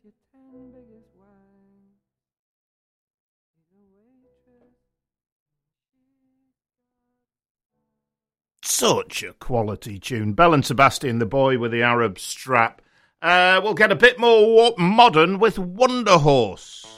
your 10 biggest wine. She's a waitress. Such a quality tune. Belle and Sebastian, the boy with the Arab strap. We'll get a bit more modern with Wonder Horse.